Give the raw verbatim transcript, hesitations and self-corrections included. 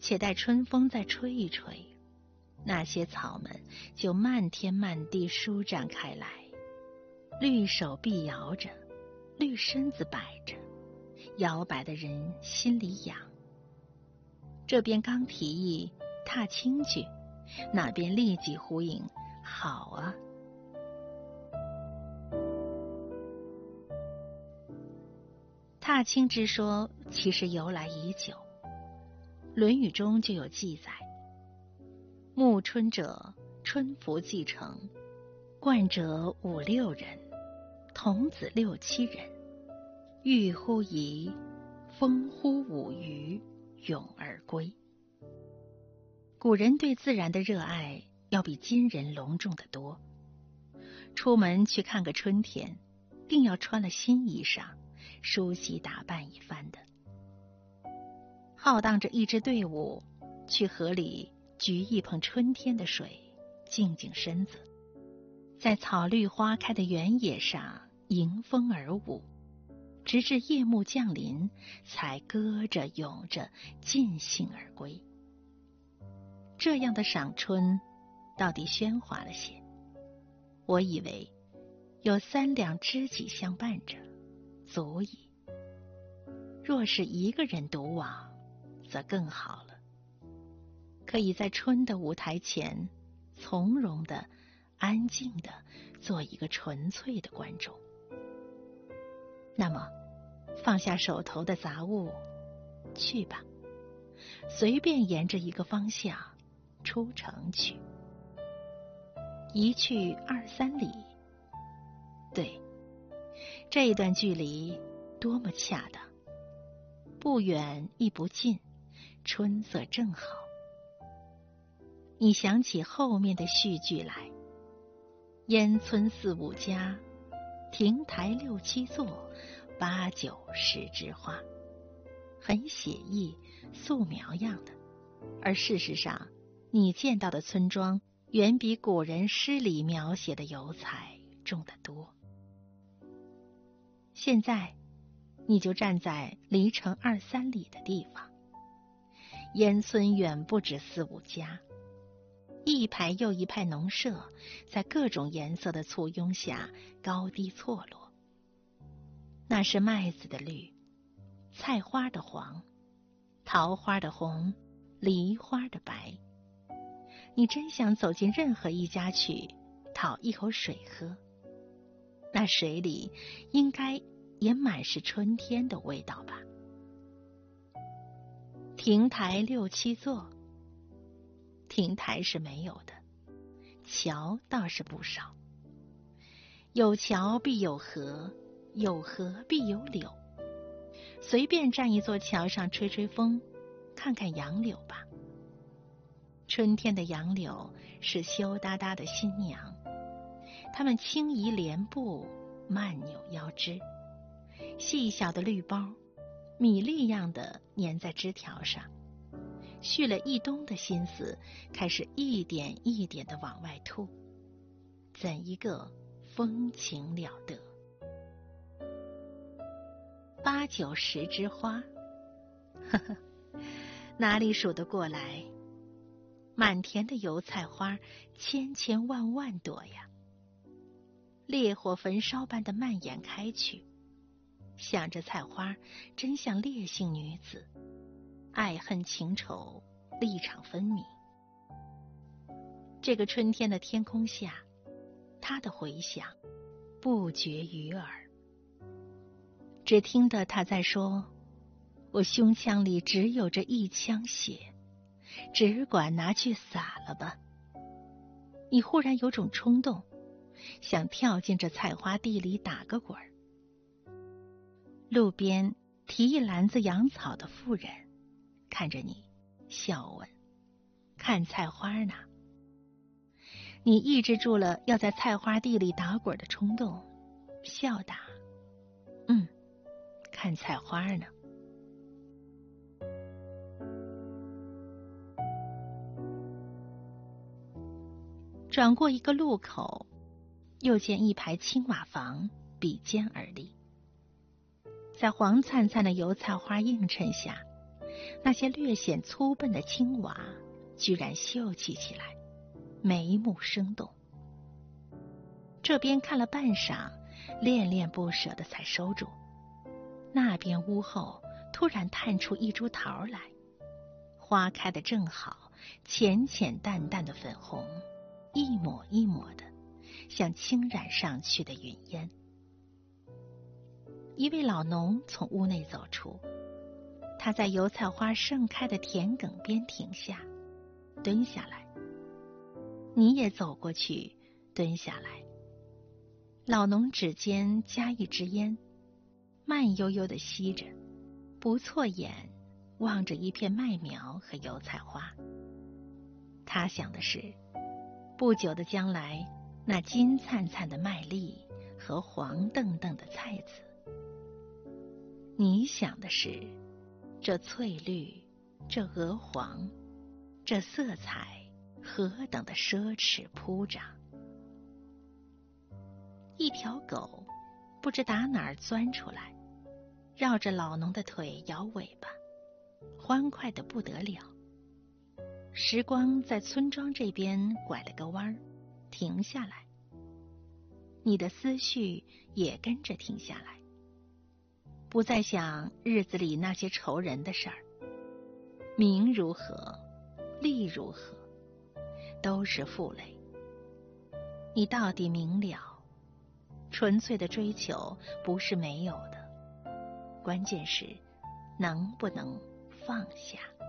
且待春风再吹一吹，那些草们就漫天漫地舒展开来，绿手臂摇着，绿身子摆着，摇摆的人心里痒。这边刚提议踏青去，那边立即呼应，好啊。踏青之说其实由来已久，《论语》中就有记载：暮春者，春服既成，冠者五六人，童子六七人，欲乎沂，风乎舞雩，咏而归。古人对自然的热爱要比今人隆重得多。出门去看个春天，定要穿了新衣裳，梳洗打扮一番的。浩荡着一支队伍去河里举一捧春天的水，静静身子，在草绿花开的原野上迎风而舞，直至夜幕降临，才歌着咏着尽兴而归。这样的赏春到底喧哗了些，我以为有三两知己相伴着足矣，若是一个人独往则更好了，可以在春的舞台前从容的安静的做一个纯粹的观众。那么放下手头的杂物，去吧，随便沿着一个方向出城去。一去二三里，对，这一段距离多么恰当，不远亦不近，春色正好。你想起后面的序句来：烟村四五家，亭台六七座，八九十枝花，很写意素描样的。而事实上，你见到的村庄远比古人诗里描写的油彩重得多。现在你就站在离城二三里的地方，烟村远不止四五家，一排又一排农舍在各种颜色的簇拥下高低错落。那是麦子的绿，菜花的黄，桃花的红，梨花的白。你真想走进任何一家去讨一口水喝，那水里应该也满是春天的味道吧。亭台六七座，亭台是没有的，桥倒是不少。有桥必有河，有河必有柳。随便站一座桥上吹吹风，看看杨柳吧。春天的杨柳是羞答答的新娘，她们轻移莲步，慢扭腰肢，细小的绿包米粒样的粘在枝条上，蓄了一冬的心思，开始一点一点地往外吐，怎一个风情了得。八九十枝花，呵呵，哪里数得过来？满田的油菜花，千千万万朵呀，烈火焚烧般的蔓延开去。想着菜花，真像烈性女子，爱恨情仇立场分明。这个春天的天空下，她的回响不绝于耳。只听得她在说：我胸腔里只有这一腔血，只管拿去洒了吧。你忽然有种冲动，想跳进这菜花地里打个滚儿。路边提一篮子养草的妇人看着你，笑问：看菜花呢？你抑制住了要在菜花地里打滚的冲动，笑答：嗯，看菜花呢。转过一个路口，又见一排青瓦房比肩而立，在黄灿灿的油菜花映衬下， 那些略显粗笨的青蛙居然秀气起来，眉目生动。这边看了半晌，恋恋不舍的才收住。那边屋后突然探出一株桃来，花开得正好，浅浅淡淡的粉红，一抹一抹的，像轻染上去的云烟。一位老农从屋内走出，他在油菜花盛开的田埂边停下，蹲下来。你也走过去，蹲下来。老农指尖夹一支烟，慢悠悠地吸着，不错眼望着一片麦苗和油菜花。他想的是，不久的将来，那金灿灿的麦粒和黄澄澄的菜籽。你想的是，这翠绿，这鹅黄，这色彩何等的奢侈铺张。一条狗不知打哪儿钻出来，绕着老农的腿摇尾巴，欢快得不得了。时光在村庄这边拐了个弯儿，停下来，你的思绪也跟着停下来，不再想日子里那些愁人的事儿，名如何，利如何，都是负累。你到底明了，纯粹的追求不是没有的，关键是能不能放下。